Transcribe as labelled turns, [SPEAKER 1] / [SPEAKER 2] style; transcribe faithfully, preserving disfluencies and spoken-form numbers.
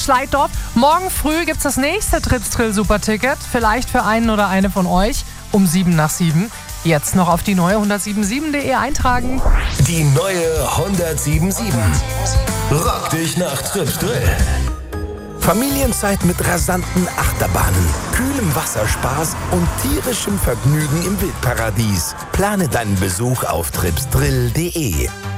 [SPEAKER 1] Schleiddorf. Morgen früh gibt's das nächste Trips Drill Superticket. Vielleicht für einen oder eine von euch um sieben nach sieben. Jetzt noch auf die neue hundertsieben punkt sieben punkt de eintragen.
[SPEAKER 2] Die neue hundertsieben Komma sieben. Rock dich nach Trips Drill. Familienzeit mit rasanten Achterbahnen, kühlem Wasserspaß und tierischem Vergnügen im Wildparadies. Plane deinen Besuch auf trips drill punkt de.